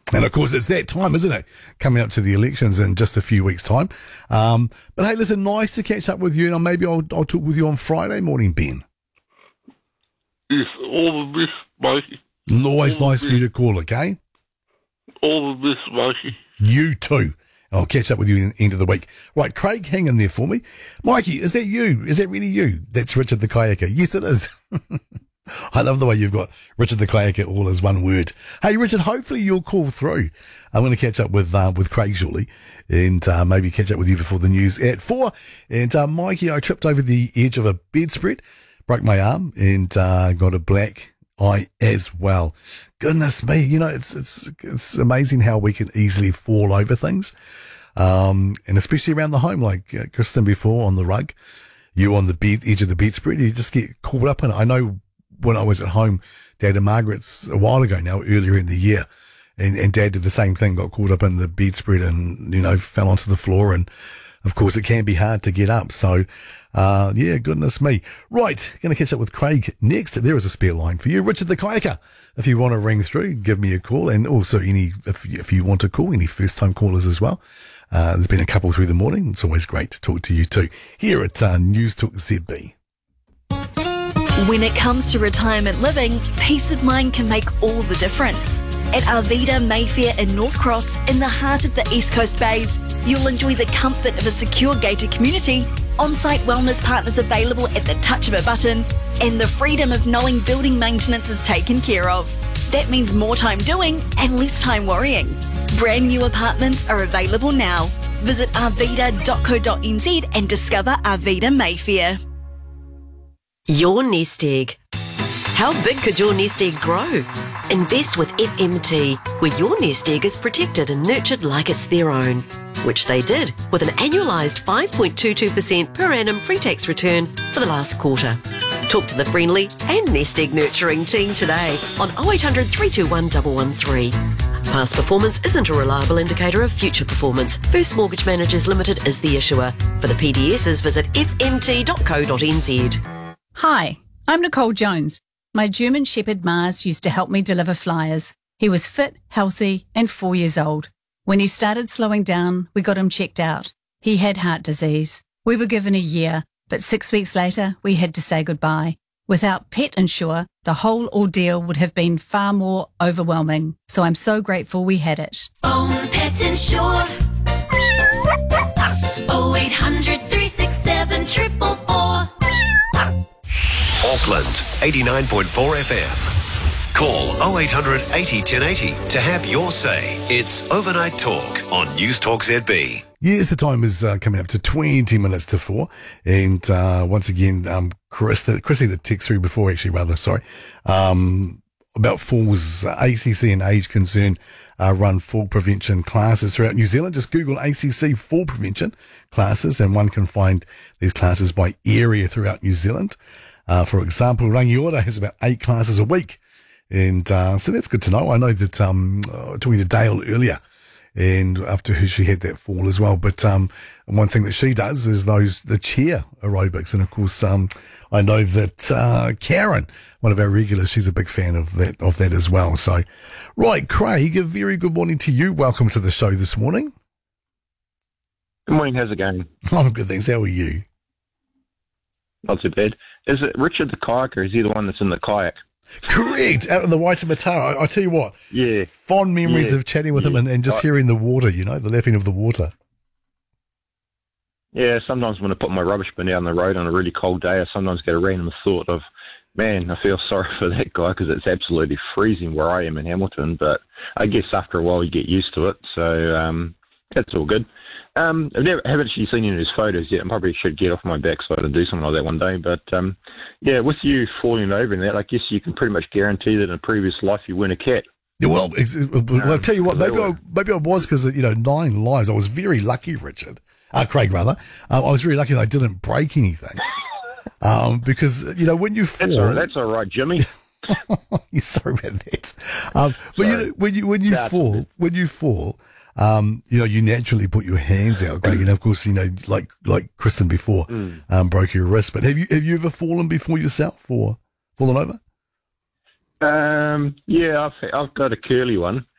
And, of course, it's that time, isn't it? Coming up to the elections in just a few weeks' time. But, hey, listen, nice to catch up with you. And maybe I'll talk with you on Friday morning, Ben. Yes, all the best, Mikey. Always nice for you to call, okay? All the best, Mikey. You too. I'll catch up with you at the end of the week. Right, Craig, hang in there for me. Mikey, is that you? Is that really you? That's Richard the Kayaker. Yes, it is. I love the way you've got Richard the Kayaker all as one word. Hey, Richard, hopefully you'll call through. I'm going to catch up with Craig shortly and maybe catch up with you before the news at 4. And Mikey, I tripped over the edge of a bedspread, broke my arm and got a black eye as well. Goodness me, you know, it's amazing how we can easily fall over things. And especially around the home, like Kristen before on the rug, you on the bed, edge of the bedspread, you just get caught up in it. I know when I was at home, Dad and Margaret's a while ago now, earlier in the year, and Dad did the same thing, got caught up in the bedspread and, you know, fell onto the floor. And of course it can be hard to get up. So, yeah, goodness me. Right. Going to catch up with Craig next. There is a spare line for you. Richard the Kayaker. If you want to ring through, give me a call. And also if you want to call, any first time callers as well. There's been a couple through the morning. It's always great to talk to you too. Here at News Talk ZB. When it comes to retirement living, peace of mind can make all the difference. At Arvida Mayfair in North Cross, in the heart of the East Coast Bays, you'll enjoy the comfort of a secure gated community, on-site wellness partners available at the touch of a button, and the freedom of knowing building maintenance is taken care of. That means more time doing and less time worrying. Brand new apartments are available now. Visit arvida.co.nz and discover Arvida Mayfair. Your nest egg. How big could your nest egg grow? Invest with FMT, where your nest egg is protected and nurtured like it's their own, which they did with an annualised 5.22% per annum pre-tax return for the last quarter. Talk to the friendly and nest egg nurturing team today on 0800 321 113. Past performance isn't a reliable indicator of future performance. First Mortgage Managers Limited is the issuer. For the PDSs, visit fmt.co.nz. Hi, I'm Nicole Jones. My German Shepherd Mars used to help me deliver flyers. He was fit, healthy, and 4 years old. When he started slowing down, we got him checked out. He had heart disease. We were given a year, but 6 weeks later, we had to say goodbye. Without Pet Insure, the whole ordeal would have been far more overwhelming. So I'm so grateful we had it. Phone Pet Insure. 0800 367 444. Auckland, 89.4 FM. Call 0800 80 1080 to have your say. It's Overnight Talk on News Talk ZB. Yes, the time is coming up to 20 minutes to 4. And once again, Chrissy that text through before, about falls, ACC and age concern run fall prevention classes throughout New Zealand. Just Google ACC fall prevention classes and one can find these classes by area throughout New Zealand. For example, Rangiora has about 8 classes a week. And so that's good to know. I know that talking to Dale earlier, and after her, she had that fall as well. But one thing that she does is the chair aerobics. And of course, I know that Karen, one of our regulars, she's a big fan of that as well. So, right, Craig, a very good morning to you. Welcome to the show this morning. Good morning. How's it going? I'm good, thanks. How are you? Not too bad. Is it Richard the Kayaker? Is he the one that's in the kayak? Correct, out in the Waitemata. I tell you what, yeah, fond memories of chatting with him and just hearing the water, the lapping of the water. Yeah, sometimes when I put my rubbish bin down the road on a really cold day, I sometimes get a random thought of, man, I feel sorry for that guy because it's absolutely freezing where I am in Hamilton, but I guess after a while you get used to it, so that's all good. I haven't actually seen any of his photos yet. I probably should get off my backside and do something like that one day. But, yeah, with you falling over in that, I guess you can pretty much guarantee that in a previous life you weren't a cat. Yeah, well, I'll tell you what, maybe I was because, 9 lives. I was very lucky, Craig, rather. I was very lucky that I didn't break anything. Because, when you fall... That's all right, Jimmy. You're sorry about that. But, when you fall... you naturally put your hands out, Greg, and of course, like Kristen before, broke your wrist. But have you ever fallen before yourself or fallen over? Yeah, I've got a curly one.